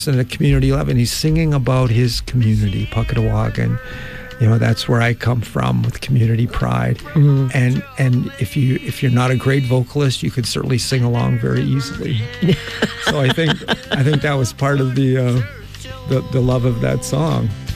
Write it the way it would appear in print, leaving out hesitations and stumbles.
and a community love, and he's singing about his community, Puckatawagan. You know, that's where I come from, with community pride. And if you're not a great vocalist, you could certainly sing along very easily. So I think that was part of the love of that song.